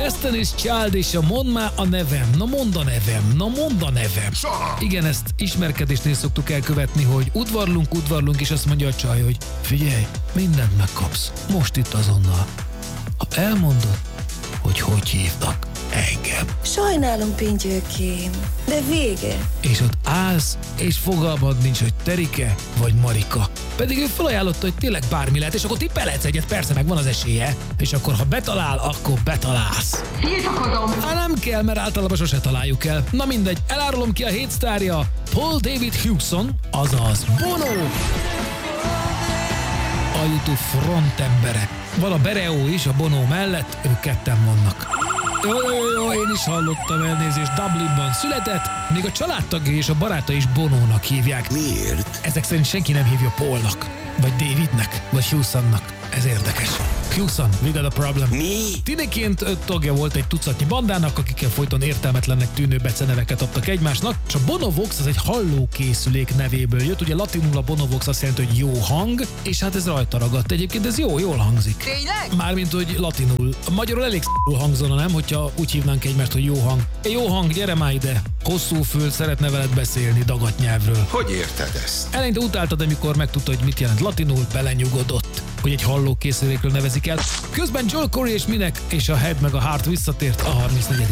Destiny's Child és a mondd már a nevem, na mondd a nevem, na mondd a nevem. Igen, ezt ismerkedésnél szoktuk elkövetni, hogy udvarlunk, és azt mondja a csaj, hogy figyelj, mindent megkapsz, most itt azonnal. Ha elmondod, hogy hívnak engem. Sajnálom, Pintyőkém, de vége. És ott állsz, és fogalmad nincs, hogy Terike vagy Marika. Pedig ő felajánlotta, hogy tényleg bármi lehet, és akkor tippelhetsz egyet, persze megvan az esélye. És akkor, ha betalál, akkor betalálsz. Tiltakozom! Hát nem kell, mert általában sose találjuk el. Na mindegy, elárulom ki a hétsztárja, Paul David Hewson, azaz Bono. A YouTube frontembere. Van a Bereo is a Bono mellett, ők ketten vannak. Jó, én is hallottam, elnézést, Dublinban született, még a családtagja és a baráta is Bonónak hívják. Miért? Ezek szerint senki nem hívja Paulnak, vagy Davidnek, vagy Hewsonnak. Ez érdekes. Hewson, we got a problem. Mi? Tineként tagja volt egy tucatnyi bandának, akikkel folyton értelmetlennek tűnő beceneveket adtak egymásnak, és a Bonovox az egy hallókészülék nevéből jött, ugye latinul a Bonovox azt jelenti, hogy jó hang, és hát ez rajta ragadt. Egyébként ez jól hangzik. Tényleg? Mármint, hogy latinul. Magyarul elég s***ul hangzana, nem? Hogyha úgy hívnánk egymást, hogy jó hang. Jó hang, gyere már ide. Hosszú föld, szeretne veled beszélni dagat nyelvről. Hogy érted ezt? Eleinte utáltad, amikor megtudta, hogy mit jelent latinul, belenyugodott, hogy egy hallókészülékről nevezik el. Közben Joel Corey és Minek és a Head meg a Heart visszatért a 34.